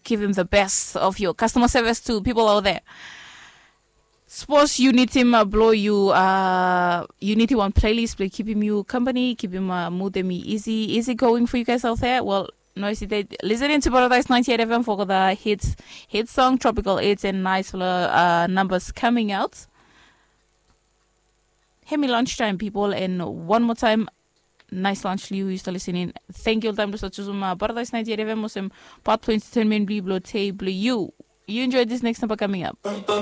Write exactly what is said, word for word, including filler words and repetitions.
give him the best of your customer service to people out there. Suppose you need him uh, blow you uh you need him on playlist, but keep him you company, keep him uh, mood them easy, easy going for you guys out there. Well, noisy day listening to Paradise ninety-eight F M for the hits hit song Tropical Eights and nice uh numbers coming out. Happy lunchtime, people, and one more time, nice lunch to you who still listening. Thank you time to such as Paradise ninety-eight F M Muslim part twenty ten min blue table you. You enjoyed this next number coming up.